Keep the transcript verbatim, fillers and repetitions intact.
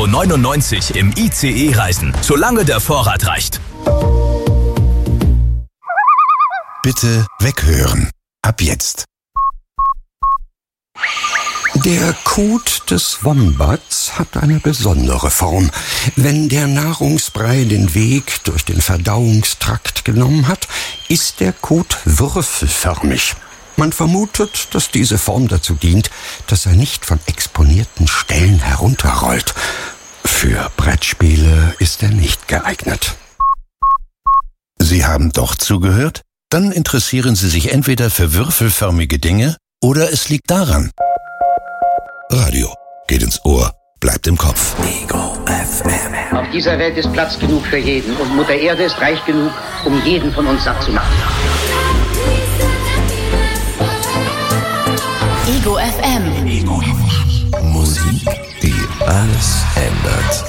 Euro neunundneunzig im I C E reisen, solange der Vorrat reicht. Bitte weghören. Ab jetzt. Der Kot des Wombats hat eine besondere Form. Wenn der Nahrungsbrei den Weg durch den Verdauungstrakt genommen hat, ist der Kot würfelförmig. Man vermutet, dass diese Form dazu dient, dass er nicht von exponierten Stellen herunterrollt. Für Brettspiele ist er nicht geeignet. Sie haben doch zugehört? Dann interessieren Sie sich entweder für würfelförmige Dinge oder es liegt daran. Radio geht ins Ohr, bleibt im Kopf. Ego F M. Auf dieser Welt ist Platz genug für jeden und Mutter Erde ist reich genug, um jeden von uns satt zu machen. Ego F M. Ego F M. Musik, die alles ändert.